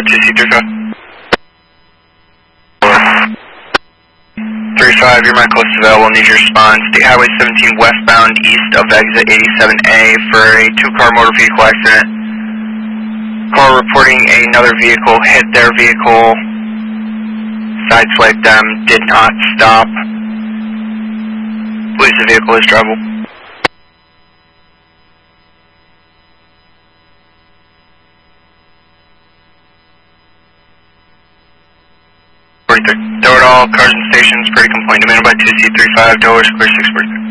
2C35. 35, you're my closest available, need your response. State Highway 17 westbound east of exit 87A for a two-car motor vehicle accident. Car reporting another vehicle hit their vehicle, sideswiped them, did not stop. Believes the vehicle is drivable. 43. Delaware all cars and stations, pretty complaint demanded by 2C35, Delaware Square 643.